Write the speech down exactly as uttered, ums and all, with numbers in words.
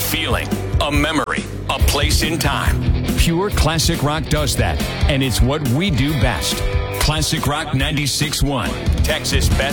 feeling, a memory, a place in time. Pure classic rock does that, and it's what we do best. Classic Rock ninety-six point one, Texas' best